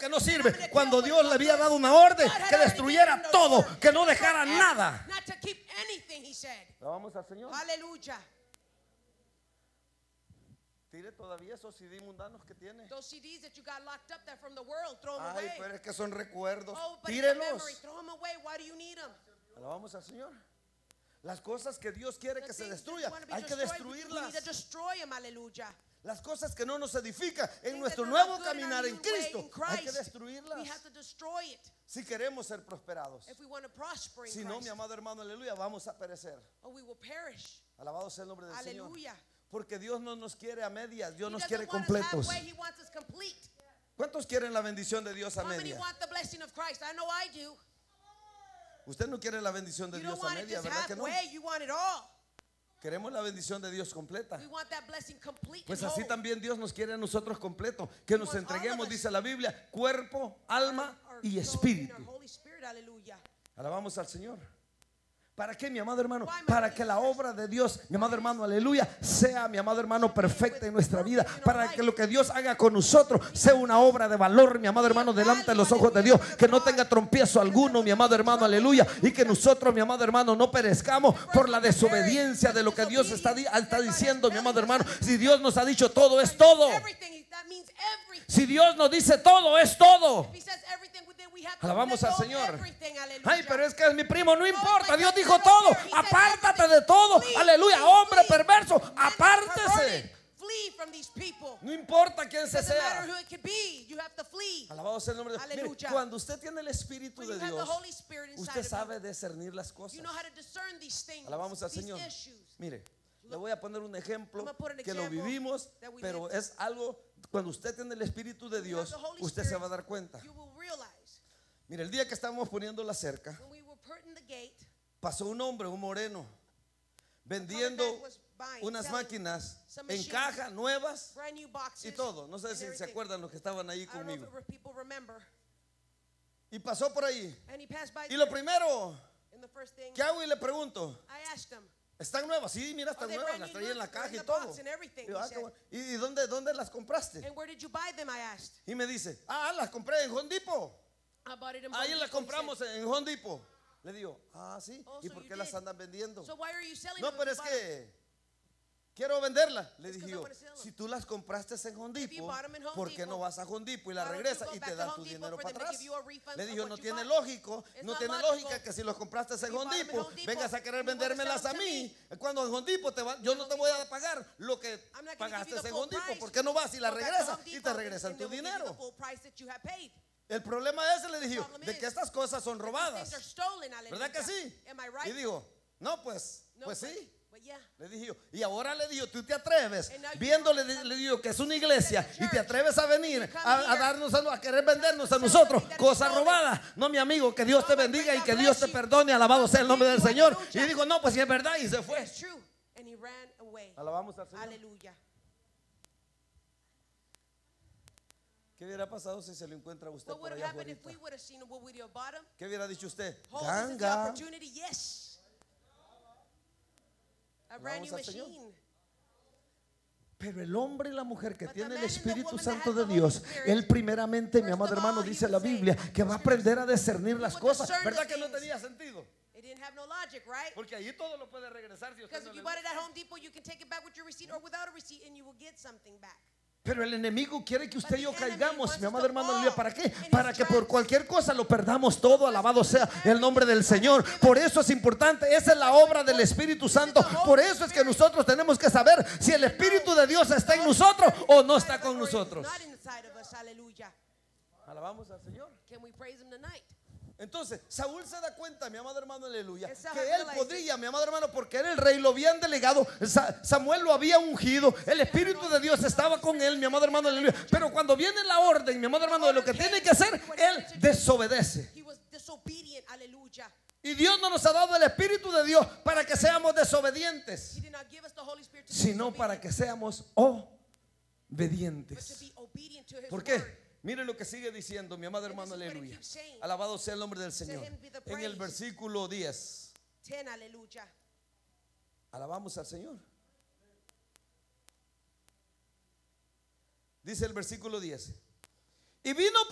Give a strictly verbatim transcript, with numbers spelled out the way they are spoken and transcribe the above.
que no sirve, cuando Dios le había dado una orden que destruyera todo, que no dejara nada. Vamos al Señor. Aleluya. Tire todavía esos C D mundanos que tiene. Those C Ds that you got locked up there from the world, throw them Ay, away. pero es que son recuerdos. Oh, but it's a Tírelos. memory. Throw them away. Why do you need them? Alabamos al Señor. Las cosas que Dios quiere The que se things that destruya, want to be hay que destroyed, we need destruirlas. to destroy them. Aleluya. Las cosas que no nos edifican en Things nuestro that nuevo are not good in our caminar en new way Cristo, in hay que Christ, destruirlas. we have to destroy it Si queremos ser prosperados. if we want to prosper in Si no, Christ. mi amado hermano, aleluya, vamos a perecer. Or we will perish. Alabado sea el nombre del Señor. Aleluya. Porque Dios no nos quiere a medias, Dios He nos doesn't quiere want us completos. halfway, he wants us complete. ¿Cuántos quieren la bendición de Dios a How many medias? want the blessing of Christ? I know I do. Usted no quiere la bendición de You Dios don't a want it medias, just ¿verdad que no? halfway, you want it all. Queremos la bendición de Dios completa. We want that blessing complete Pues and así whole. también Dios nos quiere a nosotros completo, que nos wants all of entreguemos, us. dice la Biblia, cuerpo, alma Our y soul and espíritu. our Holy Spirit, aleluya. Alabamos al Señor. ¿Para qué, mi amado hermano? Why, my Para brothers que la and sisters? obra de Dios, mi amado hermano, aleluya, sea, mi amado hermano, perfecta en nuestra vida. Para que lo que Dios haga con nosotros sea una obra de valor, mi amado hermano, delante de los ojos de Dios. Que no tenga trompiezo alguno, mi amado hermano, aleluya. Y que nosotros, mi amado hermano, no perezcamos por la desobediencia de lo que Dios está, di- está diciendo, mi amado hermano. Si Dios nos ha dicho todo, es todo. Everything, that means everything. Si Dios nos dice todo, es todo. If he says everything, then we have to Alabamos let al go Señor. everything, aleluya. Ay, pero es que es mi primo, no importa. Dios dijo todo. Apártate de todo. Aleluya. Hombre perverso, apártese. Flee from these people. No importa quién se Doesn't matter sea. who it could be. You have to flee. Alabado sea el nombre de Dios. Mire, Aleluya. cuando usted tiene el Espíritu When de you have the Dios, Holy Spirit inside usted of sabe you, discernir las cosas. you know how to discern these things, Alabamos al these Señor. issues. Mire, le voy a poner un ejemplo I'm gonna put an que lo example vivimos, that we pero lived. es algo, cuando usted tiene el Espíritu de When you have Dios, the Holy usted se Spirit, va a dar cuenta. You will realize Mire, el día que estábamos poniendo la cerca, when we were putting the gate, pasó un hombre, un moreno, vendiendo Conrad was buying, unas selling máquinas some en machines, caja, nuevas brand new boxes y todo. No sé and si se everything. acuerdan los que estaban ahí I don't know if conmigo. it- people remember. Y pasó por ahí. And he passed by Y lo there, primero and the first thing que hago y le pregunto, I asked him, ¿están nuevas? Sí, mira, Are están they nuevas, brand las new? traía en la Look, they're caja in y the todo. box and everything, Digo, he ah, qué said. bueno. ¿Y dónde, dónde las compraste? and where did you buy them? I asked. Y me dice, ah, las compré en Home Depot. I bought it in Ahí Home las Depot, he compramos said. en Home Depot. Le digo, ah, sí. Oh, ¿Y so por you qué las did. andan vendiendo? So why are you selling No, them? pero if es you bought them? que quiero venderlas. Le It's dije 'cause I yo, wanna sell 'em. si tú las compraste en Home If you Depot, bought 'em in Home ¿por qué Depot, no vas a Home Depot y las why don't you regresas go y back te to dan Home tu Depot dinero for para them to atrás? give you a refund Le of digo, what no you tiene bought? lógico, It's no not tiene logical. lógica que si los compraste en If you Home bought 'em in Depot, Home Depot, vengas a querer you wanna vendérmelas sell a them to mí. Cuando en Home Depot te va, yo no te voy a pagar lo que I'm not gonna give pagaste you the en full Home Depot. price. ¿Por qué no vas y las Go back to regresas Home y Depot te and- regresan and tu they will give you the dinero? full price that you have paid. El problema es, le dije yo, problem de is que estas cosas son These robadas. things are stolen, aleluya. ¿Verdad que sí? Am I right? Y digo, no, pues, No, pues but- sí. but yeah. Le dije yo, y ahora le digo, tú te atreves, And now you- viéndole, le, le digo que es una iglesia, y te atreves a venir come a, a here, darnos, a, a querer vendernos a sell nosotros something that is cosas stolen. robadas. No, mi amigo, que Dios te No, my bendiga y friend, que God Dios te bless you. perdone. Alabado sea el nombre del Señor. Y Aleluya. digo, no, pues si es verdad, y se fue. It's true. And he ran away. Alabamos al Señor. Aleluya. ¿Qué hubiera pasado si se lo encuentra a usted What por would have allá happened if afuera? we would have seen him? What would we have bought him? ¿Qué hubiera dicho usted? Oh, this is the Ganga. opportunity. Yes. A brand new Alabamos al Señor. machine. Pero el hombre y la mujer que But the tiene el man and the Espíritu woman that Santo has de the Holy Dios, Spirit, él primeramente, mi first amado of hermano, all, he dice would la say, Biblia, que va a aprender a discernir las would cosas. discern the ¿Verdad que no things. tenía sentido? It didn't have no logic, right? Porque allí todo lo puede regresar si usted Because no if le you bought it gusta. at Home Depot, you can take it back with your receipt or without a receipt, and you will get something back. Pero el enemigo quiere que usted y yo But the enemy caigamos, wants mi us amado to hermano, fall aleluya. ¿Para qué? in his Para que por traps. cualquier cosa lo perdamos todo. Alabado sea el nombre del Señor. Por eso es importante. Esa es la obra del Espíritu Santo. Por eso es que nosotros tenemos que saber si el Espíritu de Dios está en nosotros o no está con nosotros. Not inside of us. Hallelujah. Alabamos al Señor. Can we praise him tonight? Entonces, Saúl se da cuenta, mi amado hermano, aleluya, And Saul que él realized podría, mi amado hermano, porque era el rey, lo habían delegado, Sa- Samuel lo había ungido, el Espíritu de Dios estaba con él, mi amado hermano, aleluya. Pero cuando viene la orden, mi amado hermano, de lo que tiene que hacer, él desobedece. He was disobedient. Hallelujah. Y Dios no nos ha dado el Espíritu de Dios para que seamos desobedientes, He did not give us the Holy Spirit to be sino disobedient, para que seamos but to obedientes. be obedient to his ¿Por word. qué? Mire lo que sigue diciendo mi amado And hermano, this is what he aleluya. keeps saying. Alabado sea el nombre del To Señor. him be the En el praise. versículo diez. ten, hallelujah. Alabamos al Señor. Dice el versículo diez. Y vino